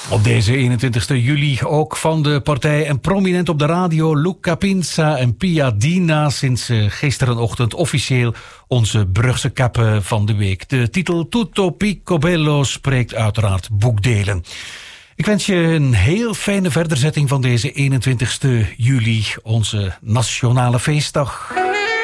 Op deze 21 juli ook van de partij en prominent op de radio Luca Pinza en Pia Dina. Sinds gisterenochtend officieel onze Brugse kappen van de week. De titel Tutto Picobello spreekt uiteraard boekdelen. Ik wens je een heel fijne verderzetting van deze 21 juli, onze nationale feestdag.